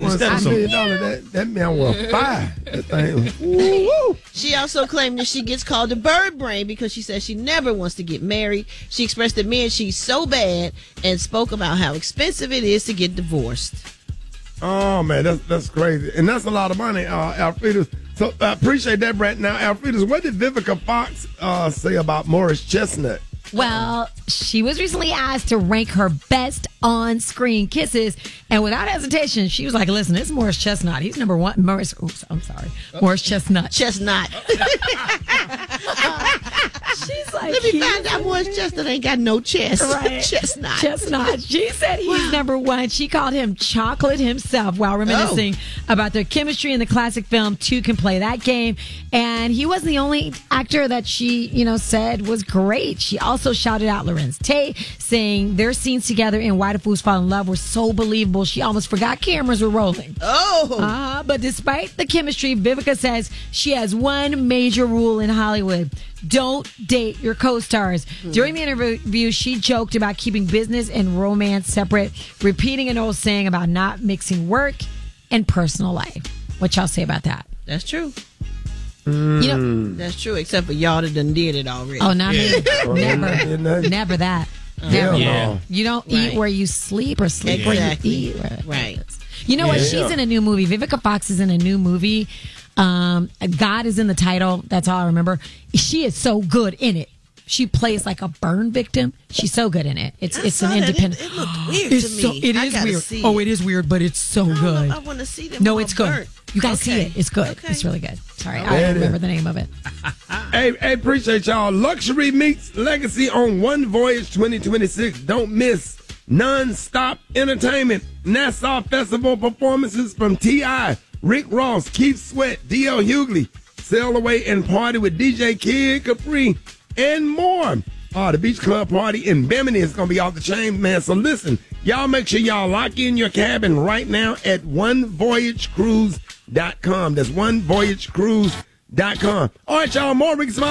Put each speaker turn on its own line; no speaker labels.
$1 million, that man was fire. That thing. Woo.
She also claimed that she gets called a bird brain because she says she never wants to get married. She expressed that men she's so bad and spoke about how expensive it is to get divorced.
Oh, man, that's crazy. And that's a lot of money, Alfredas. So I appreciate that, Brett. Now, Alfredas, what did Vivica Fox say about Morris Chestnut?
Well, she was recently asked to rank her best on-screen kisses, and without hesitation, she was like, listen, it's Morris Chestnut. He's number one. Morris Chestnut.
Chestnut.
She's like,
let me find out Morris Chestnut ain't got no chest.
Right. Chestnut. She said he's number one. She called him chocolate himself while reminiscing about their chemistry in the classic film Two Can Play That Game. And he wasn't the only actor that she, said was great. She also shouted out Lorenz Tate, saying their scenes together in Why Do Fools Fall in Love were so believable she almost forgot cameras were rolling. But despite the chemistry, Vivica says she has one major rule in Hollywood. Don't date your co-stars. During the interview, she joked about keeping business and romance separate, repeating an old saying about not mixing work and personal life. What y'all say about that?
That's true. That's true, except for y'all that done did it already.
Oh, not me. Never that. Never.
Yeah.
You don't eat where you sleep or sleep where you eat.
Right.
You know what? She's in a new movie. Vivica Fox is in a new movie. God is in the title. That's all I remember. She is so good in it. She plays like a burn victim. She's so good in it. It's an independent.
It looked weird to me.
It is weird. It is weird, but it's so good.
I want to see them.
No, it's good.
Burnt.
You got to see it. It's good.
Okay.
It's really good. Sorry, I don't remember the name of it.
Hey, appreciate y'all. Luxury meets legacy on One Voyage 2026. Don't miss non-stop entertainment. Nassau Festival performances from T.I., Rick Ross, Keith Sweat, D.L. Hughley. Sail away and party with DJ Kid Capri and more. The Beach Club party in Bimini is going to be off the chain, man. So listen, y'all make sure y'all lock in your cabin right now at onevoyagecruise.com. That's onevoyagecruise.com. All right, y'all, more Rickey Smiley.